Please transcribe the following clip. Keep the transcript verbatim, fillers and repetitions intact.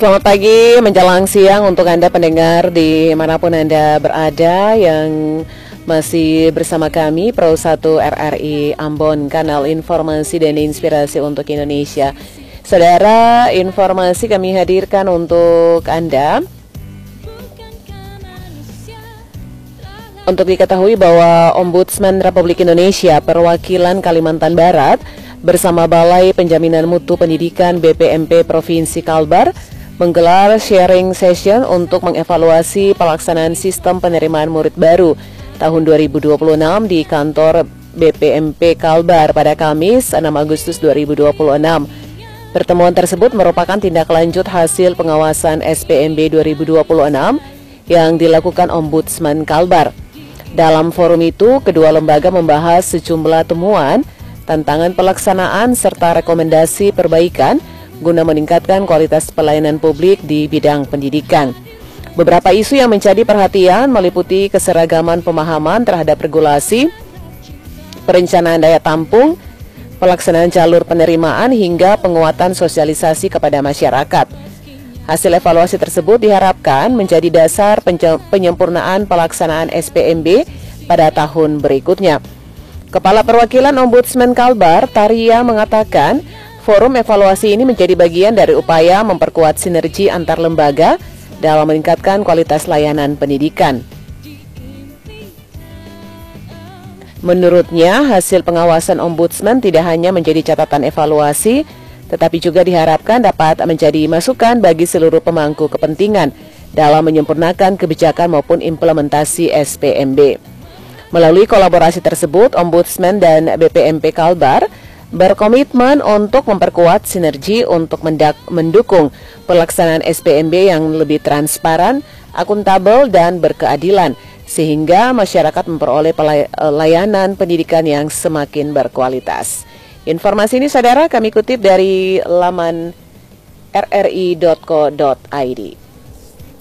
Selamat pagi menjelang siang untuk Anda pendengar dimanapun Anda berada yang masih bersama kami Pro satu R R I Ambon, kanal informasi dan inspirasi untuk Indonesia. Saudara, informasi kami hadirkan untuk Anda untuk diketahui bahwa Ombudsman Republik Indonesia Perwakilan Kalimantan Barat bersama Balai Penjaminan Mutu Pendidikan B P M P Provinsi Kalbar menggelar sharing session untuk mengevaluasi pelaksanaan sistem penerimaan murid baru tahun dua ribu dua puluh enam di kantor B P M P Kalbar pada Kamis enam Agustus dua ribu dua puluh enam. Pertemuan tersebut merupakan tindak lanjut hasil pengawasan S P M B dua ribu dua puluh enam yang dilakukan Ombudsman Kalbar. Dalam forum itu, kedua lembaga membahas sejumlah temuan, tantangan pelaksanaan, serta rekomendasi perbaikan guna meningkatkan kualitas pelayanan publik di bidang pendidikan. Beberapa isu yang menjadi perhatian meliputi keseragaman pemahaman terhadap regulasi, perencanaan daya tampung, pelaksanaan jalur penerimaan, hingga penguatan sosialisasi kepada masyarakat. Hasil evaluasi tersebut diharapkan menjadi dasar penyempurnaan pelaksanaan S P M B pada tahun berikutnya. Kepala Perwakilan Ombudsman Kalbar, Taria, mengatakan forum evaluasi ini menjadi bagian dari upaya memperkuat sinergi antar lembaga dalam meningkatkan kualitas layanan pendidikan. Menurutnya, hasil pengawasan Ombudsman tidak hanya menjadi catatan evaluasi, tetapi juga diharapkan dapat menjadi masukan bagi seluruh pemangku kepentingan dalam menyempurnakan kebijakan maupun implementasi S P M B. Melalui kolaborasi tersebut, Ombudsman dan B P M P Kalbar berkomitmen untuk memperkuat sinergi untuk mendukung pelaksanaan S P M B yang lebih transparan, akuntabel, dan berkeadilan, sehingga masyarakat memperoleh layanan pendidikan yang semakin berkualitas. Informasi ini, saudara, kami kutip dari laman r r i dot co dot i d.